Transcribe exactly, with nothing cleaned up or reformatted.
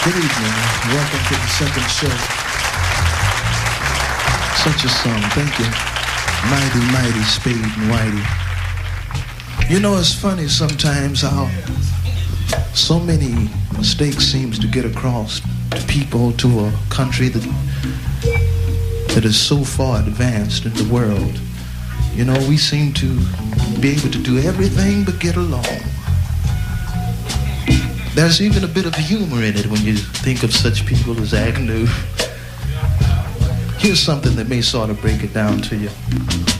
Good evening. Welcome to the second show. Such a song. Thank you. Mighty, mighty, Spade and Whitey. You know, it's funny sometimes how so many mistakes seems to get across to people, to a country that that is so far advanced in the world. You know, we seem to be able to do everything but get along. There's even a bit of humor in it when you think of such people as Agnew. Here's something that may sort of break it down to you.